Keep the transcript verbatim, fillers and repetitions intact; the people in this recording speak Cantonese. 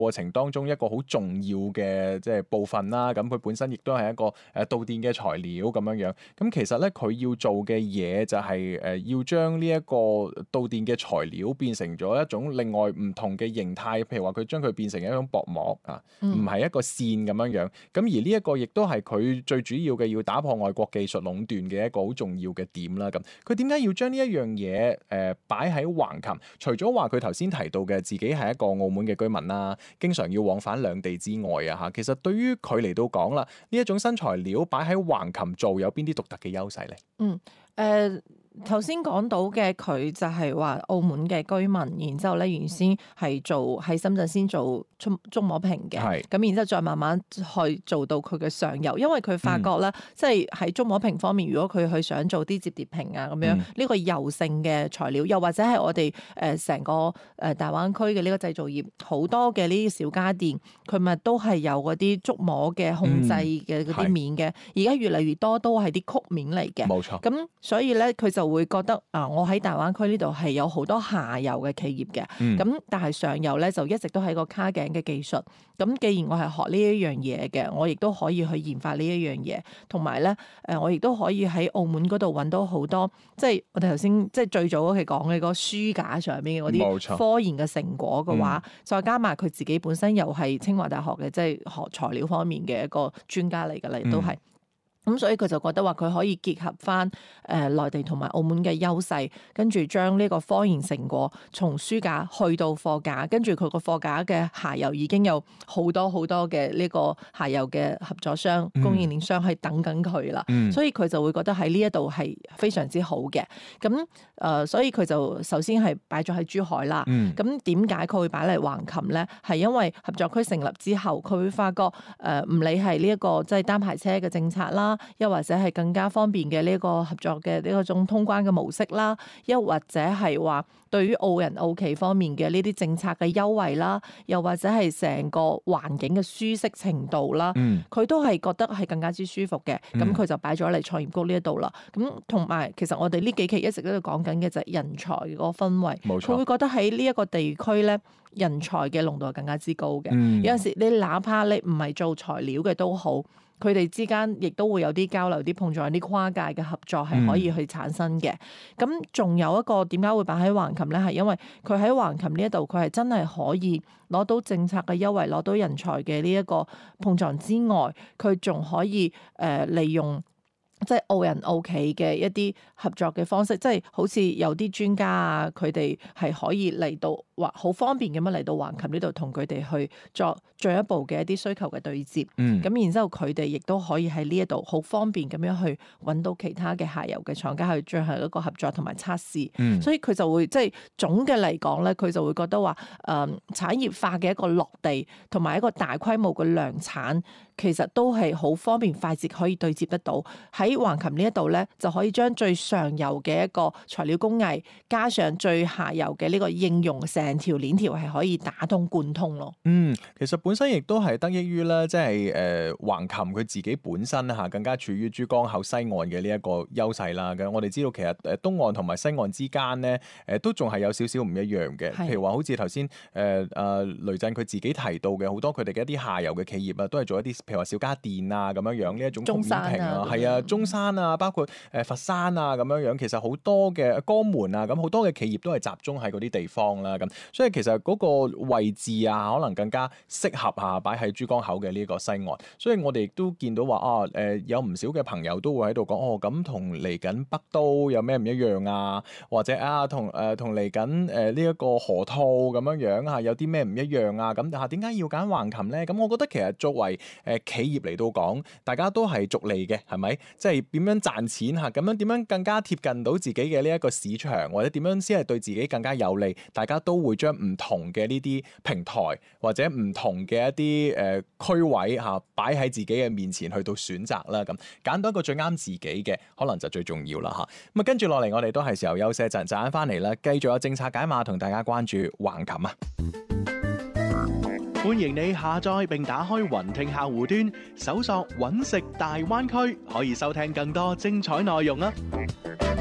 過程當中一個好重要嘅即係部分啦。咁佢本身亦都係一個誒導電嘅材料咁樣樣。咁其實咧佢要做嘅嘢就係誒要將呢一個導電嘅材料變成咗一種另外唔同嘅形態，譬如話佢將佢變成一種薄膜啊，唔係一個線咁樣樣。咁而呢一個亦都係佢最主要嘅要打破外國技術壟斷嘅一個好重要嘅點啦。咁佢點解要將呢一樣嘢誒擺喺橫琴？除咗話佢頭先提到嘅自己係一個澳門嘅居民啦，經常要往返兩地之外啊嚇，其實對於佢嚟到講啦，呢一種新材料擺喺橫琴做有邊啲獨特嘅優勢咧？ 嗯，誒、呃。頭先講到嘅佢就係話澳門嘅居民，然之後咧原先係做喺深圳先做觸觸摸屏嘅，咁然之後再慢慢去做到佢嘅上游，因為佢發覺咧，嗯、即係喺觸摸屏方面，如果佢去想做啲摺疊屏啊咁樣，呢、嗯、個柔性嘅材料，又或者係我哋誒成個誒大灣區嘅呢個製造業，好多嘅呢啲小家電，佢咪都係有嗰啲觸摸嘅控制嘅嗰啲面嘅，而家、嗯、越嚟越多都係啲曲面嚟嘅，冇錯。咁所以咧佢就就會覺得啊，我喺大灣區呢度係有好多下游嘅企業嘅，咁、嗯、但係上游咧就一直都係個卡頸嘅技術。咁既然我係學呢一樣嘢嘅，我亦都可以去研發呢一樣嘢，同埋咧誒，我亦都可以喺澳門嗰度揾到好多，即係我哋頭先即係最早嗰期講嘅嗰個書架上面嘅嗰啲科研嘅成果嘅話，嗯、再加埋佢自己本身又係清華大學嘅，即係學材料方面嘅一個專家嚟㗎啦，亦都係。咁所以佢就覺得話佢可以結合翻誒內地同埋澳門嘅優勢，跟住將呢個科研成果從書架去到貨架，跟住佢個貨架嘅下游已經有好多好多嘅呢個下游嘅合作商、嗯、供應鏈商係等緊佢啦，嗯、所以佢就會覺得喺呢一度係非常之好嘅。咁誒、呃，所以佢就首先係擺咗喺珠海啦。咁點解佢會擺嚟橫琴咧？係因為合作區成立之後，佢會發覺誒唔理係呢一個即係單排車嘅政策啦。又或者係更加方便嘅呢個合作嘅呢個種通關嘅模式啦，又或者係話對於澳人澳企方面嘅呢啲政策嘅優惠啦，又或者係成個環境嘅舒適程度啦，佢、嗯、都係覺得係更加之舒服嘅。咁佢、嗯、就擺咗嚟創業谷呢一度啦。咁同埋其實我哋呢幾期一直都喺度講緊嘅就係人才嗰個氛圍，佢冇錯，會覺得喺呢一個地區咧，人才嘅濃度係更加之高嘅。嗯、有陣時你哪怕你唔係做材料嘅都好。佢哋之間亦都會有啲交流、啲碰撞、啲跨界嘅合作係可以去產生嘅。咁仲、嗯、有一個點解會擺喺橫琴咧？係因為佢喺橫琴呢一度，佢係真係可以攞到政策嘅優惠，攞到人才嘅呢一個碰撞之外，佢仲可以誒、呃、利用。即係澳人澳企嘅一啲合作嘅方式，即係好似有啲專家啊，佢哋係可以嚟到或好方便咁樣嚟到橫琴呢度同佢哋去作進一步嘅一啲需求嘅對接。嗯，咁然之後佢哋亦都可以喺呢一度好方便咁樣去揾到其他嘅下游嘅廠家去進行一個合作同埋測試。嗯，所以佢就會即係總嘅嚟講咧，佢就會覺得話誒、呃、產業化嘅一個落地同埋一個大規模嘅量產，其實都係好方便快捷可以對接得到。喺橫琴呢一度咧，就可以將最上游嘅一個材料工藝，加上最下游嘅呢個應用，成條鏈條係可以打通貫通咯。嗯， 其實本身亦都係得益於咧，即係誒橫琴佢自己本身嚇更加處於珠江口西岸嘅呢一個優勢啦。咁我哋知道其實誒東岸同埋西岸之間咧，誒都仲係有少少唔一樣嘅。譬如話好似頭先誒誒雷震佢自己提到嘅好多佢哋嘅一啲下游嘅企業啊，都係做一啲譬如話小家電啊咁樣樣呢一種曲面屏啊，係啊，中山啊，包括誒佛山啊咁樣樣，其實好多嘅江門啊，咁好多嘅企業都係集中喺嗰啲地方啦。咁所以其實嗰個位置啊，可能更加適合下擺喺珠江口嘅呢個西岸。所以我哋亦都見到話啊，誒有唔少嘅朋友都會喺度講哦，咁同嚟緊北都有咩唔一樣啊？或者啊，同誒同嚟緊誒呢一個河套咁樣樣啊，有啲咩唔一樣啊？咁啊，點解要揀橫琴咧？咁我覺得其實作為誒企業嚟到講，大家都係逐利嘅，係咪？即係點樣賺錢嚇？咁樣點樣更加貼近到自己嘅呢一個市場，或者點樣先係對自己更加有利？大家都會將唔同嘅呢啲平台或者唔同嘅一啲誒、呃、區位嚇擺喺自己嘅面前去到選擇啦。咁揀到一個最啱自己嘅，可能就最重要啦嚇。咁啊，跟住落嚟，我哋都係時候休息一陣，陣間翻嚟啦，繼續有政策解碼同大家關注橫琴啊！ 歡迎你下載並打開雲聽客戶端，搜索揾食大灣區，可以收聽更多精彩內容啊！